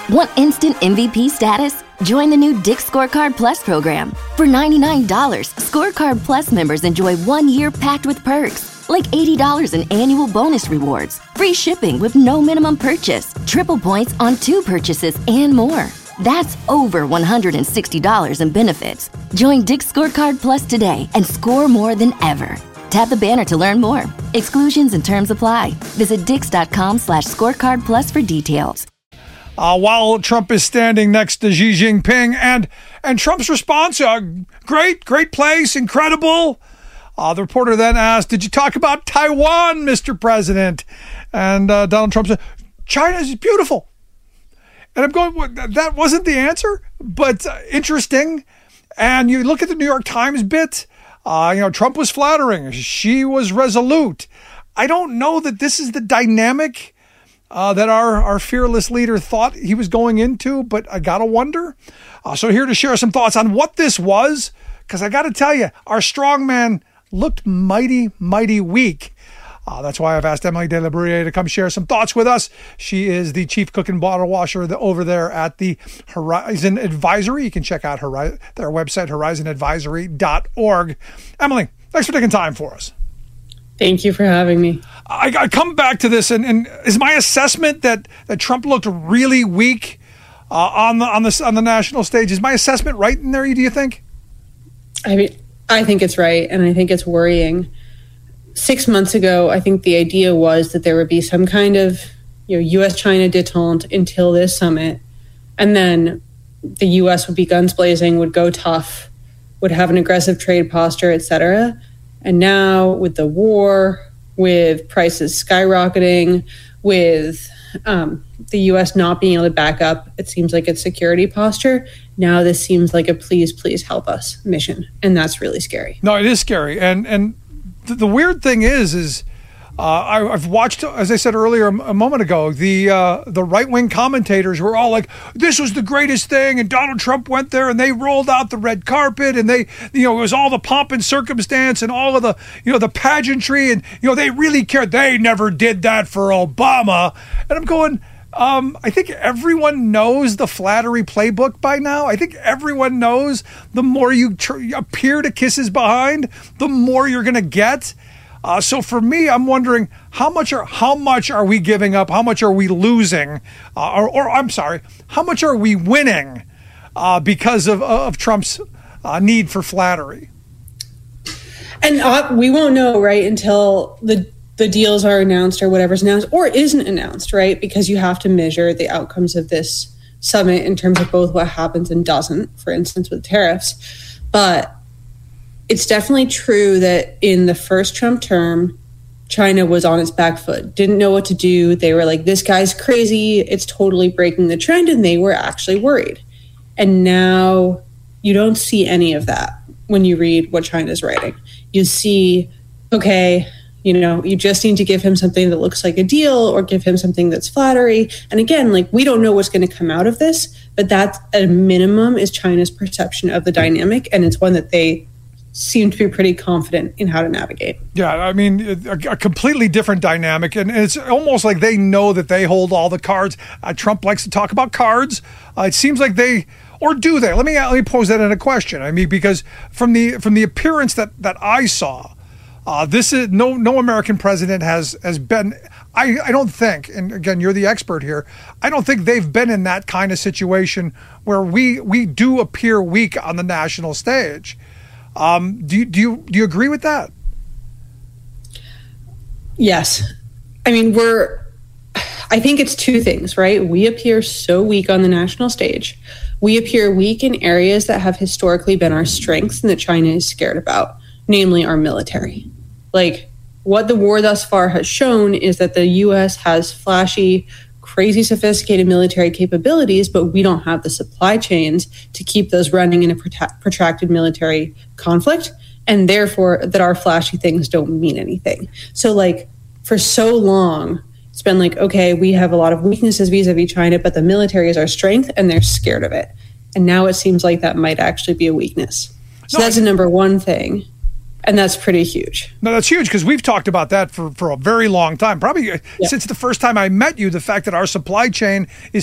Want instant MVP status? Join the new Dick's Scorecard Plus program. For $99, Scorecard Plus members enjoy 1 year packed with perks, like $80 in annual bonus rewards, free shipping with no minimum purchase, triple points on 2 purchases, and more. That's over $160 in benefits. Join Dick's Scorecard Plus today and score more than ever. Tap the banner to learn more. Exclusions and terms apply. Visit dix.com/scorecard plus for details. While Trump is standing next to Xi Jinping, and Trump's response, great place, incredible. The reporter then asked, did you talk about Taiwan, Mr. President? And Donald Trump said, China is beautiful. And I'm going, well, that wasn't the answer, but interesting. And you look at the New York Times bit, Trump was flattering. She was resolute. I don't know that this is the dynamic that our fearless leader thought he was going into, but I got to wonder. So here to share some thoughts on what this was, because I got to tell you, our strongman looked mighty, mighty weak. That's why I've asked Emily De La Bruyere to come share some thoughts with us. She is the chief cook and bottle washer over there at the Horizon Advisory. You can check out their website, horizonadvisory.org. Emily, thanks for taking time for us. Thank you for having me. I come back to this, and is my assessment that Trump looked really weak on the national stage? Is my assessment right in there? Do you think? I mean, I think it's right, and I think it's worrying. 6 months ago, I think the idea was that there would be some kind of U.S.-China détente until this summit, and then the U.S. would be guns blazing, would go tough, would have an aggressive trade posture, etc. And now with the war, with prices skyrocketing, with the U.S. not being able to back up, it seems like its security posture. Now this seems like a please help us mission. And that's really scary. No, it is scary. And the weird thing is I've watched, as I said earlier a moment ago, the right-wing commentators were all like, this was the greatest thing, and Donald Trump went there, and they rolled out the red carpet, and they, it was all the pomp and circumstance, and all of the, the pageantry, and, they really cared. They never did that for Obama. And I'm going, I think everyone knows the flattery playbook by now. I think everyone knows the more you appear to kiss his behind, the more you're going to get. So for me, I'm wondering how much are we giving up? How much are we losing? Or I'm sorry, how much are we winning because of Trump's need for flattery? And we won't know, right, until the deals are announced or whatever's announced or isn't announced, right? Because you have to measure the outcomes of this summit in terms of both what happens and doesn't, for instance, with tariffs. But it's definitely true that in the first Trump term, China was on its back foot, didn't know what to do. They were like, this guy's crazy. It's totally breaking the trend. And they were actually worried. And now you don't see any of that when you read what China's writing. You see, okay, you just need to give him something that looks like a deal or give him something that's flattery. And again, we don't know what's going to come out of this, but that at a minimum is China's perception of the dynamic. And it's one that they seem to be pretty confident in how to navigate. Yeah, I mean, a completely different dynamic. And it's almost like they know that they hold all the cards. Trump likes to talk about cards. It seems like they, or do they? Let me pose that in a question. I mean, because from the appearance that I saw, this is no American president has been, I don't think, and again, you're the expert here, I don't think they've been in that kind of situation where we do appear weak on the national stage. Do you agree with that? Yes. I mean, I think it's two things, right? We appear so weak on the national stage. We appear weak in areas that have historically been our strengths and that China is scared about, namely our military. What the war thus far has shown is that the U.S. has flashy, crazy sophisticated military capabilities, but we don't have the supply chains to keep those running in a protracted military conflict, and therefore that our flashy things don't mean anything. So for so long, it's been okay, we have a lot of weaknesses vis-a-vis China, but the military is our strength and they're scared of it. And now it seems like that might actually be a weakness. So that's the number one thing. And that's pretty huge. No, that's huge because we've talked about that for a very long time. Probably since the first time I met you, the fact that our supply chain is